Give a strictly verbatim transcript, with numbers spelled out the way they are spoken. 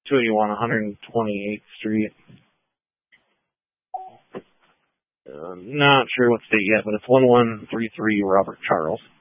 two eighty-one, one twenty-eighth Street. Uh, not sure what state yet, but it's one one three three Robert Charles.